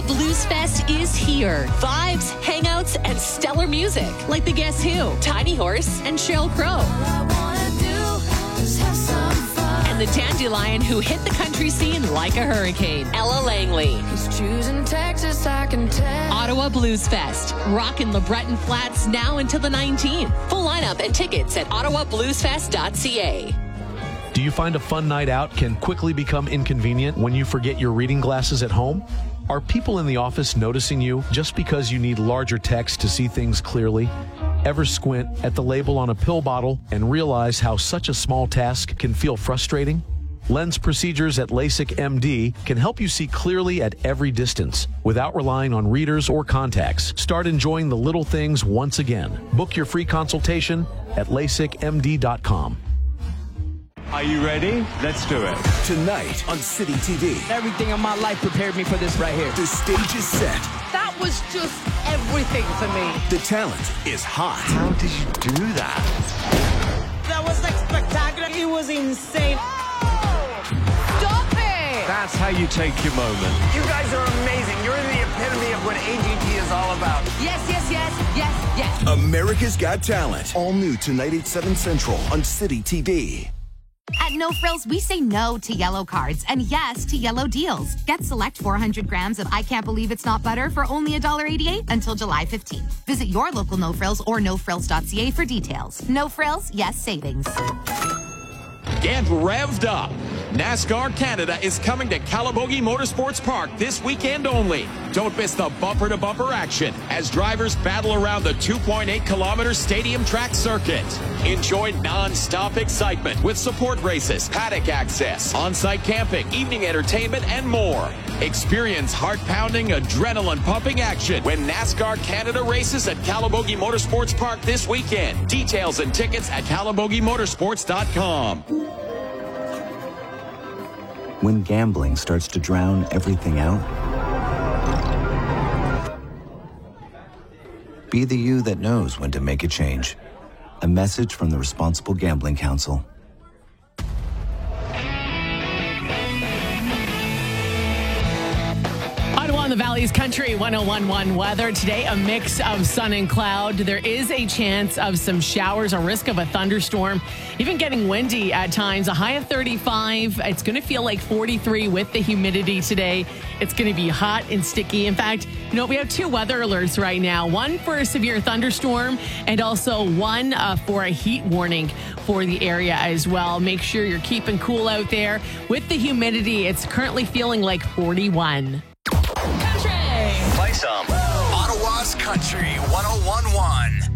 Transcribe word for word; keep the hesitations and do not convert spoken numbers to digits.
Blues Fest is here. Vibes, hangouts, and stellar music like the Guess Who, Tiny Horse, and Sheryl Crow. And the Dandelion who hit the country scene like a hurricane, Ella Langley. Texas, I can tell. Ottawa Blues Fest, rockin' LeBreton Flats now until the nineteenth. Full lineup and tickets at ottawa blues fest dot c a. Do you find a fun night out can quickly become inconvenient when you forget your reading glasses at home? Are people in the office noticing you just because you need larger text to see things clearly? Ever squint at the label on a pill bottle and realize how such a small task can feel frustrating? Lens procedures at LASIK M D can help you see clearly at every distance without relying on readers or contacts. Start enjoying the little things once again. Book your free consultation at lasik m d dot com. Are you ready? Let's do it. Tonight on City T V. Everything in my life prepared me for this right here. The stage is set. That was just everything for me. The talent is hot. How did you do that? That was like spectacular. It was insane. Stop it! That's how you take your moment. You guys are amazing. You're the epitome of what A G T is all about. Yes, yes, yes, yes, yes. America's Got Talent. All new tonight at seven Central on City T V. At No Frills, we say no to yellow cards and yes to yellow deals. Get select four hundred grams of I Can't Believe It's Not Butter for only one dollar eighty-eight until July fifteenth. Visit your local No Frills or no frills dot c a for details. No Frills, yes savings. Get revved up. NASCAR Canada is coming to Calabogie Motorsports Park this weekend only. Don't miss the bumper-to-bumper action as drivers battle around the two point eight kilometer stadium track circuit. Enjoy non-stop excitement with support races, paddock access, on-site camping, evening entertainment, and more. Experience heart-pounding, adrenaline-pumping action when NASCAR Canada races at Calabogie Motorsports Park this weekend. Details and tickets at calabogie motorsports dot com. When gambling starts to drown everything out, be the you that knows when to make a change. A message from the Responsible Gambling Council. On the Valley's Country one oh one point one weather. Today, a mix of sun and cloud. There is a chance of some showers, a risk of a thunderstorm, even getting windy at times. A high of thirty-five. It's going to feel like forty-three with the humidity today. It's going to be hot and sticky. In fact, you know, we have two weather alerts right now. One for a severe thunderstorm and also one uh, for a heat warning for the area as well. Make sure you're keeping cool out there. With the humidity, it's currently feeling like forty-one. Play some. Ottawa's Country one oh one point one.